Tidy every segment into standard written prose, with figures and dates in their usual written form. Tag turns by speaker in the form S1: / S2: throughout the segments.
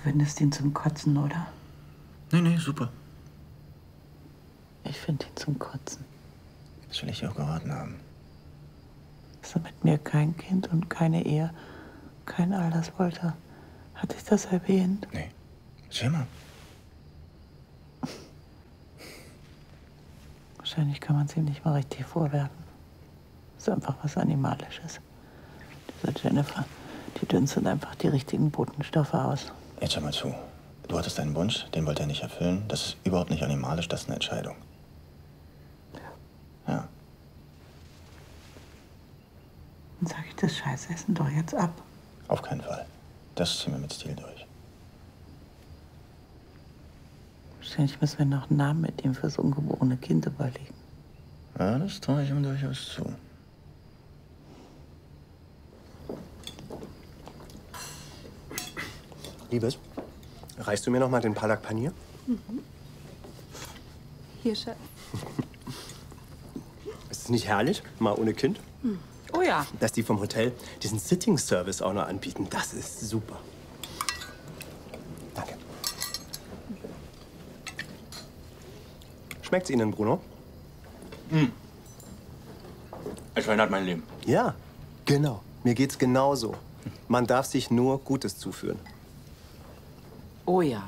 S1: findest ihn zum Kotzen, oder?
S2: Nee, super.
S1: Ich finde ihn zum Kotzen.
S2: Das will ich dir auch geraten haben.
S1: Dass er mit mir kein Kind und keine Ehe, kein all das wollte. Hatte ich das erwähnt?
S2: Nee. Erzähl mal.
S1: Wahrscheinlich kann man es ihm nicht mal richtig vorwerfen. Das ist einfach was Animalisches. Diese Jennifer, die dünstet einfach die richtigen Botenstoffe aus.
S2: Jetzt hör mal zu. Du hattest deinen Wunsch, den wollte er nicht erfüllen. Das ist überhaupt nicht animalisch, das ist eine Entscheidung. Ja.
S1: Dann sag ich das Scheißessen doch jetzt ab.
S2: Auf keinen Fall. Das ziehen wir mit Stil durch.
S1: Wahrscheinlich müssen wir noch einen Namen mit ihm fürs ungeborene Kind überlegen.
S2: Ja, das traue ich ihm durchaus zu.
S3: Liebes, reichst du mir noch mal den Palak Panier?
S4: Hier, Schatz.
S3: Ist es nicht herrlich, mal ohne Kind?
S4: Oh ja.
S3: Dass die vom Hotel diesen Sitting-Service auch noch anbieten, das ist super. Danke. Schmeckt's Ihnen, Bruno?
S2: Es verändert mein Leben.
S3: Ja, genau. Mir geht's genauso. Man darf sich nur Gutes zuführen.
S4: Oh ja.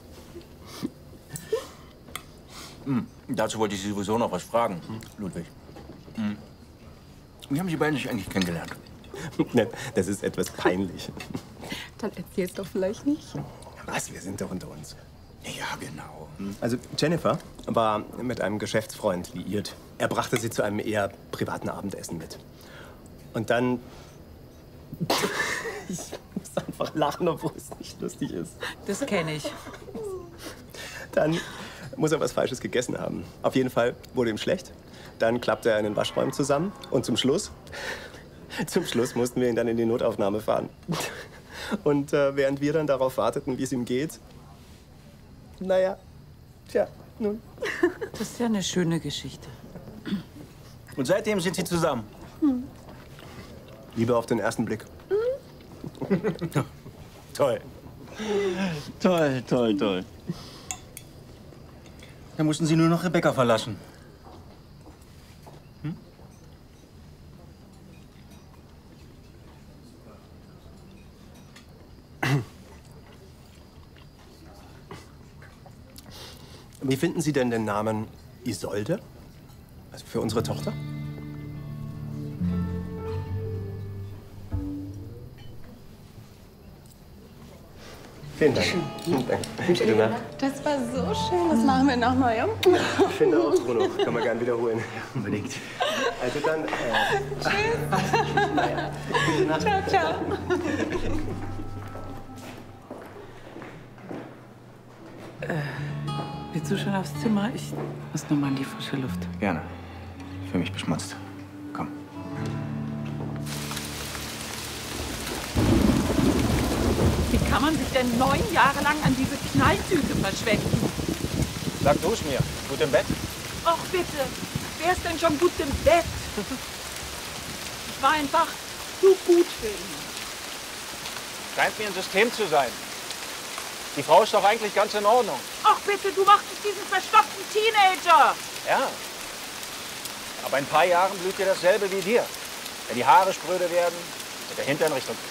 S2: Dazu wollte ich Sie sowieso noch was fragen, Ludwig. Wie haben Sie beiden sich eigentlich kennengelernt?
S3: Das ist etwas peinlich.
S4: Dann erzähl's doch vielleicht nicht.
S3: Was? Wir sind doch unter uns.
S2: Ja, genau.
S3: Also Jennifer war mit einem Geschäftsfreund liiert. Er brachte sie zu einem eher privaten Abendessen mit. Und dann... Ich muss einfach lachen, obwohl es nicht lustig ist.
S4: Das kenne ich.
S3: Dann muss er was Falsches gegessen haben. Auf jeden Fall wurde ihm schlecht. Dann klappte er in den Waschräumen zusammen. Und zum Schluss mussten wir ihn dann in die Notaufnahme fahren. Und während wir dann darauf warteten, wie es ihm geht, naja, tja, nun.
S1: Das ist ja eine schöne Geschichte.
S2: Und seitdem sind Sie zusammen?
S3: Liebe auf den ersten Blick.
S2: Toll. Toll. Dann mussten Sie nur noch Rebecca verlassen.
S3: Wie finden Sie denn den Namen Isolde? Also für unsere Tochter? Vielen Dank. Gute Nacht.
S4: Das war so schön. Das machen wir nochmal, ja?
S3: Ich finde auch, Bruno. Kann man gern wiederholen.
S2: Unbedingt.
S3: Also dann,
S4: Tschüss.
S3: naja. Gute Nacht.
S4: Ciao.
S1: Willst du schon aufs Zimmer? Ich muss noch mal in die frische Luft.
S2: Gerne. Ich fühle mich beschmutzt. Komm.
S5: Wie kann man sich denn 9 Jahre lang an diese Knalltüte verschwenden?
S2: Sag du's mir. Gut im Bett?
S5: Och bitte, wer ist denn schon gut im Bett? Ich war einfach zu gut für ihn.
S6: Scheint mir ein System zu sein. Die Frau ist doch eigentlich ganz in Ordnung.
S5: Och bitte, du machst dich diesen verstoppten Teenager.
S6: Ja. Aber in ein paar Jahren blüht dir dasselbe wie dir. Wenn die Haare spröde werden, mit der Hintern Richtung